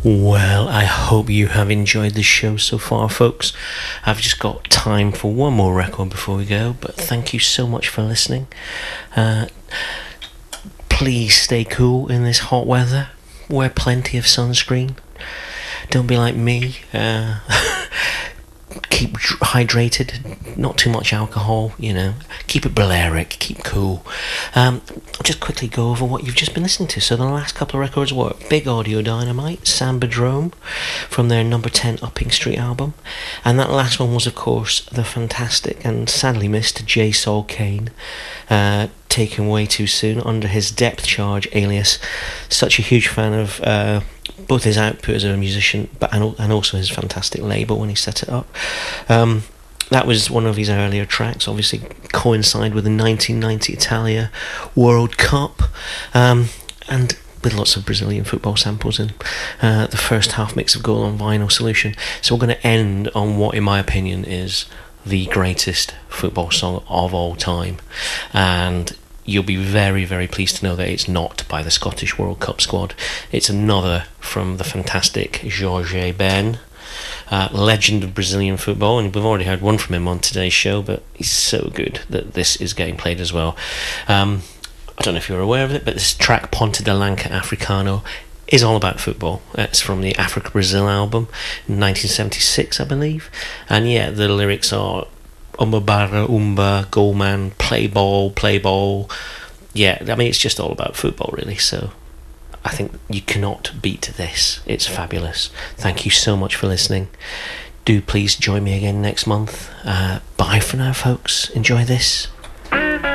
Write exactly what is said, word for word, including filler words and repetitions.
Well, I hope you have enjoyed the show so far, folks. I've just got time for one more record before we go, but thank you so much for listening. Uh, please stay cool in this hot weather. Wear plenty of sunscreen. Don't be like me. Uh, keep hydrated. Not too much alcohol, you know. Keep it Balearic. Keep cool. Um, just quickly go over what you've just been listening to. So the last couple of records were Big Audio Dynamite, Sambadrome, from their number ten Upping Street album. And that last one was, of course, the fantastic and sadly missed J. Saul Kane, uh, taken way too soon under his Depth Charge alias. Such a huge fan of uh, both his output as a musician but and, and also his fantastic label when he set it up. Um, that was one of his earlier tracks, obviously coincide with the nineteen ninety Italia World Cup, um, and with lots of Brazilian football samples in uh, the first half mix of Gold on Vinyl Solution. So we're going to end on what in my opinion is the greatest football song of all time, and you'll be very, very pleased to know that it's not by the Scottish World Cup squad. It's another from the fantastic Jorge Ben, uh, legend of Brazilian football, and we've already heard one from him on today's show, but he's so good that this is getting played as well. Um, I don't know if you're aware of it, but this track, Ponta de Lanka Africano, is all about football. It's from the Africa Brazil album in nineteen seventy-six, I believe, and yeah, the lyrics are Umba barra umba, goal man, play ball, play ball. Yeah, I mean, it's just all about football, really. So I think you cannot beat this. It's fabulous. Thank you so much for listening. Do please join me again next month. Uh, bye for now, folks. Enjoy this.